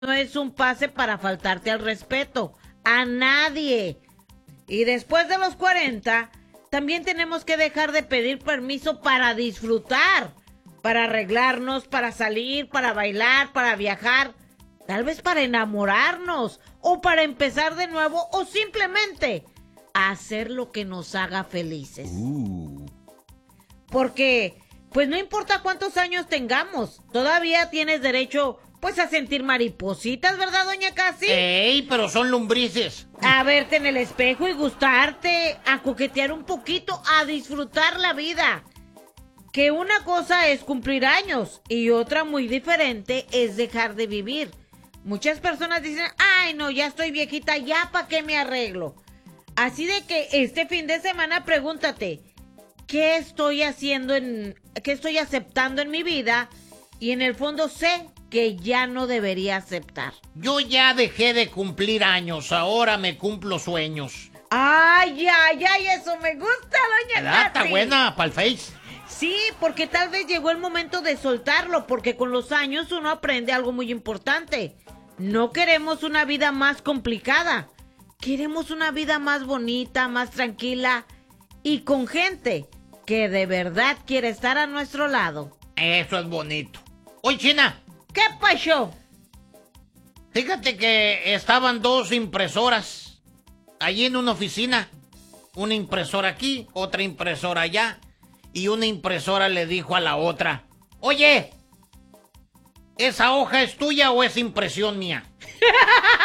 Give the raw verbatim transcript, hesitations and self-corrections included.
no es un pase para faltarte al respeto. A nadie. Y después de los cuarenta, también tenemos que dejar de pedir permiso para disfrutar, para arreglarnos, para salir, para bailar, para viajar, tal vez para enamorarnos, o para empezar de nuevo, o simplemente hacer lo que nos haga felices. Uh. Porque, pues no importa cuántos años tengamos, todavía tienes derecho, pues, a sentir maripositas, ¿verdad, doña Casi? ¡Ey, pero son lombrices! A verte en el espejo y gustarte, a coquetear un poquito, a disfrutar la vida. Que una cosa es cumplir años y otra muy diferente es dejar de vivir. Muchas personas dicen, ay no, ya estoy viejita, ya para qué me arreglo. Así de que este fin de semana pregúntate, ¿qué estoy haciendo en, qué estoy aceptando en mi vida? Y en el fondo sé que ya no debería aceptar. Yo ya dejé de cumplir años, ahora me cumplo sueños. Ay, ay, ay, eso me gusta, doña ¿Verdad? Está Tati. buena para el Face. Sí, porque tal vez llegó el momento de soltarlo, porque con los años uno aprende algo muy importante. No queremos una vida más complicada, queremos una vida más bonita, más tranquila y con gente que de verdad quiere estar a nuestro lado. Eso es bonito. Oye, China. ¿Qué pasó? Fíjate que estaban dos impresoras allí en una oficina. Una impresora aquí, otra impresora allá. Y una impresora le dijo a la otra, oye, ¿esa hoja es tuya o es impresión mía?